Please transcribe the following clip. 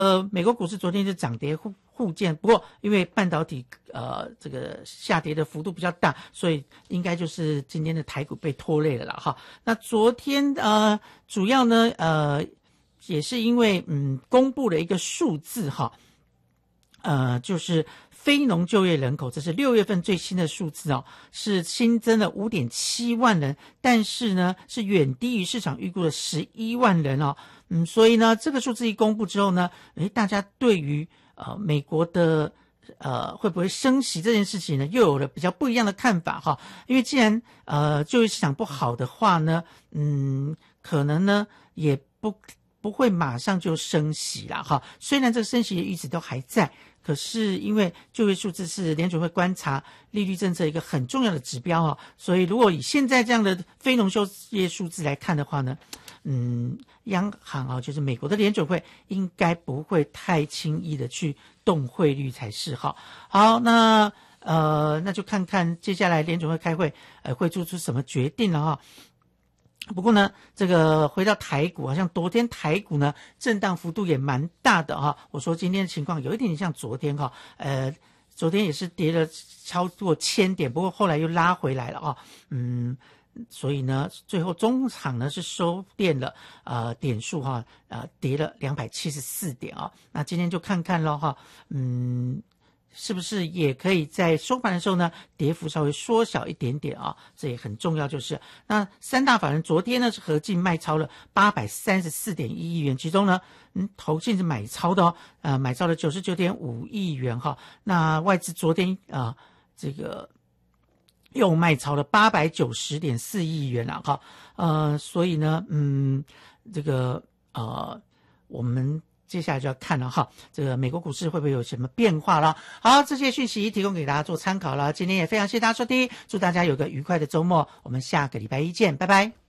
美国股市昨天就涨跌互见，不过因为半导体这个下跌的幅度比较大，所以应该就是今天的台股被拖累了啦哈。那昨天主要呢也是因为公布了一个数字哈，就是非农就业人口，这是6月份最新的数字哦，是新增了 5.7 万人，但是呢是远低于市场预估的11万人哦。所以呢这个数字一公布之后呢，大家对于美国的会不会升息这件事情呢，又有了比较不一样的看法哈。因为既然就业市场不好的话呢，可能呢也不会马上就升息啦哈。虽然这个升息的预期都还在，可是因为就业数字是联准会观察利率政策一个很重要的指标哦，所以如果以现在这样的非农就业数字来看的话呢，央行就是美国的联准会应该不会太轻易的去动汇率才是哈。好，那就看看接下来联准会开会会做出什么决定了哈。不过呢，这个回到台股，好像昨天台股呢震荡幅度也蛮大的哈。我说今天的情况有一点像昨天哈，昨天也是跌了超过1000点，不过后来又拉回来了啊。所以呢，最后中场呢是收敛了点数哈，跌了274点啊。那今天就看看咯哈，是不是也可以在收盘的时候呢跌幅稍微缩小一点点啊？这也很重要。就是那三大法人昨天呢是合计卖超了834.1亿元，其中呢投信是买超的买超了99.5亿元哈。那外资昨天这个又卖超了890.4亿元了哈。所以呢这个我们接下来就要看了哈，这个美国股市会不会有什么变化了？好，这些讯息提供给大家做参考了。今天也非常谢谢大家收听，祝大家有个愉快的周末，我们下个礼拜一见，拜拜。